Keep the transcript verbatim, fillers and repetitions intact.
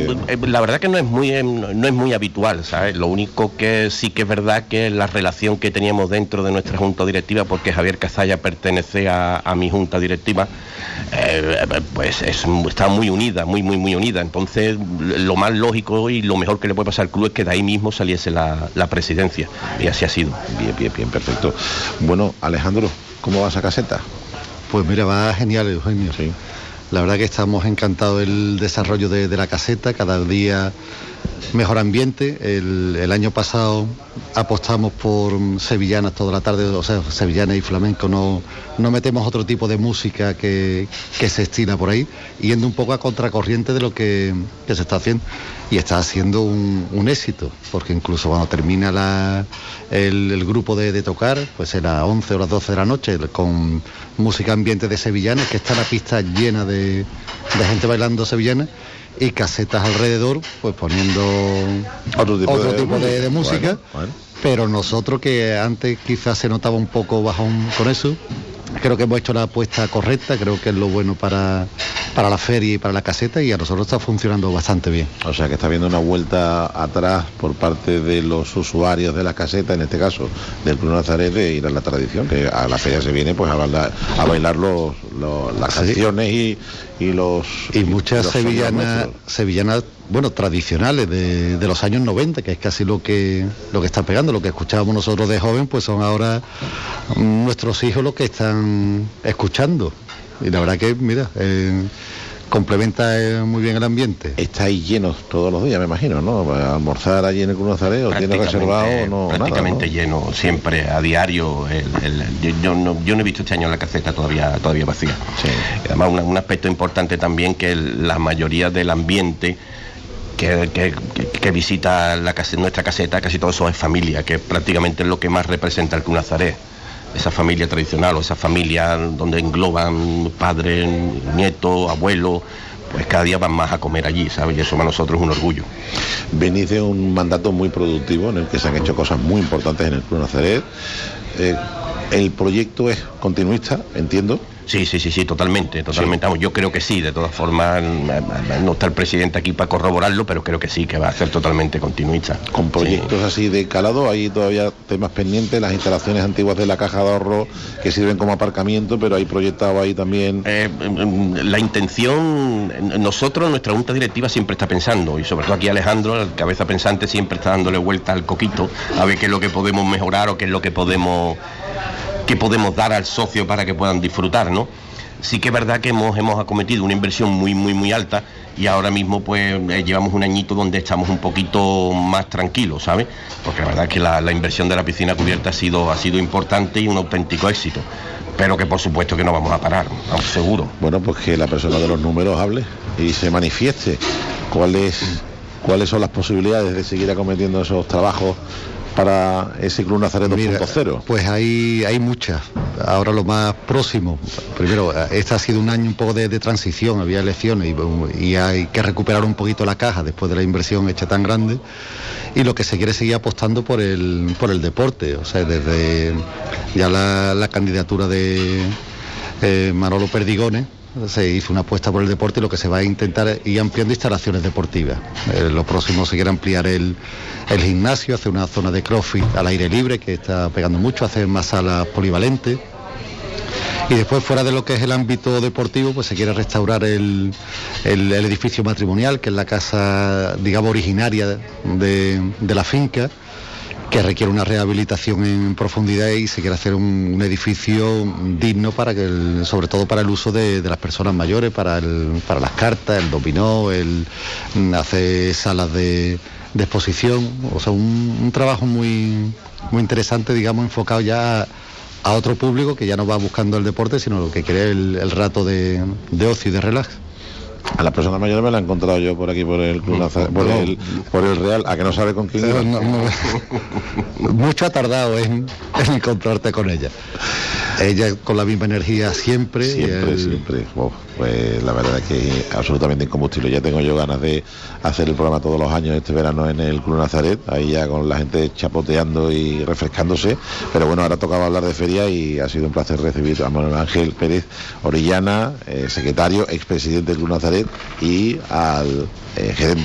la verdad que no es muy no es muy habitual, ¿sabes? Lo único que sí que es verdad que la relación que teníamos dentro de nuestra junta directiva, porque Javier Cazalla pertenece a, a mi junta directiva, eh, pues es, está muy unida, muy muy muy unida. Entonces lo más lógico y lo mejor que le puede pasar al club es que de ahí mismo saliese la, la presidencia, y así ha sido. Bien, bien, bien, perfecto. Bueno, Alejandro, ¿cómo va esa caseta? Pues mira, va genial, Eugenio. Sí. La verdad que estamos encantados del desarrollo de, de la caseta, cada día mejor ambiente. El, el año pasado apostamos por sevillanas toda la tarde, o sea, sevillanas y flamenco, no, no metemos otro tipo de música que, que se estila por ahí, yendo un poco a contracorriente de lo que, que se está haciendo, y está haciendo un, un éxito, porque incluso cuando termina la, el, el grupo de, de tocar, pues era once o las doce de la noche, con música ambiente de sevillanas, que está la pista llena de, de gente bailando sevillanas, y casetas alrededor, pues poniendo otro tipo, otro de, tipo de, de música, bueno, bueno. Pero nosotros, que antes quizás se notaba un poco bajón con eso, creo que hemos hecho la apuesta correcta, creo que es lo bueno para, para la feria y para la caseta, y a nosotros está funcionando bastante bien. O sea que está habiendo una vuelta atrás por parte de los usuarios de la caseta, en este caso del Club Nazaret, de ir a la tradición, que a la feria se viene pues a bailar, a bailar los, los, las sí. canciones y, y los... Y muchas sevillanas, sevillanas, bueno, tradicionales de, de los años noventa, que es casi lo que lo que está pegando, lo que escuchábamos nosotros de joven, pues son ahora nuestros hijos los que están escuchando. Y la verdad que, mira, eh, complementa eh, muy bien el ambiente. Estáis llenos todos los días, me imagino, ¿no? Para almorzar allí en el Club Nazaret, ¿o tiene reservado? No, prácticamente nada, ¿no? lleno, siempre, a diario. El, el, yo, yo, no, yo no he visto este año la caseta todavía todavía vacía. Sí. Y además, un, un aspecto importante también, que el, la mayoría del ambiente que, que, que visita la case, nuestra caseta, casi todo eso es familia, que prácticamente es lo que más representa el Club Nazaret. Esa familia tradicional, o esa familia donde engloban padres, nietos, abuelos, pues cada día van más a comer allí, ¿sabes? Y eso para nosotros es un orgullo. Venís de un mandato muy productivo en el que se han hecho cosas muy importantes en el Club Nazaret. Eh, el proyecto es continuista, entiendo. Sí, sí, sí, sí, totalmente, totalmente. Sí. Vamos, yo creo que sí, de todas formas, no está el presidente aquí para corroborarlo, pero creo que sí, que va a ser totalmente continuista. Con proyectos sí. así de calado, hay todavía temas pendientes, las instalaciones antiguas de la Caja de Ahorro que sirven como aparcamiento, pero hay proyectado ahí también... Eh, la intención, nosotros, nuestra junta directiva siempre está pensando, y sobre todo aquí Alejandro, el cabeza pensante, siempre está dándole vuelta al coquito, a ver qué es lo que podemos mejorar o qué es lo que podemos... que podemos dar al socio para que puedan disfrutar, ¿no? Sí que es verdad que hemos, hemos acometido una inversión muy, muy, muy alta, y ahora mismo pues eh, llevamos un añito donde estamos un poquito más tranquilos, ¿sabes? Porque la verdad es que la, la inversión de la piscina cubierta ha sido, ha sido importante y un auténtico éxito, pero que por supuesto que no vamos a parar, vamos, seguro. Bueno, pues que la persona de los números hable y se manifieste cuáles, cuáles son las posibilidades de seguir acometiendo esos trabajos para ese Club Nazaret dos punto cero. Pues hay, hay muchas. Ahora lo más próximo, primero, este ha sido un año un poco de, de transición, había elecciones y, y hay que recuperar un poquito la caja después de la inversión hecha tan grande, y lo que se quiere es seguir apostando por el, por el deporte, o sea, desde ya la, la candidatura de eh, Manolo Perdigones, se hizo una apuesta por el deporte, y lo que se va a intentar es ir ampliando instalaciones deportivas. Eh, lo próximo se quiere ampliar el, el gimnasio, hacer una zona de crossfit al aire libre, que está pegando mucho, hacer más salas polivalentes. Y después, fuera de lo que es el ámbito deportivo, pues se quiere restaurar el, el, el edificio matrimonial, que es la casa, digamos, originaria de, de la finca, que requiere una rehabilitación en profundidad, y se quiere hacer un, un edificio digno para que el, sobre todo para el uso de, de las personas mayores, para el, para las cartas, el dominó, el hacer salas de, de exposición, o sea, un, un trabajo muy muy interesante, digamos, enfocado ya a, a otro público que ya no va buscando el deporte, sino lo que quiere el, el rato de, de ocio y de relax. A las personas mayores me la he encontrado yo por aquí, por el Club Nazaret, por, el, por el Real, ¿a que no sabe con quién? No, no, no. Mucho ha tardado en, en encontrarte con ella. Ella con la misma energía siempre. Siempre, el... siempre. Oh, pues la verdad es que absolutamente incombustible. Ya tengo yo ganas de hacer el programa todos los años este verano en el Club Nazaret, ahí ya con la gente chapoteando y refrescándose. Pero bueno, ahora tocaba hablar de feria, y ha sido un placer recibir a Manuel Ángel Pérez Orellana, eh, secretario, expresidente del Club Nazaret, y al eh, gerente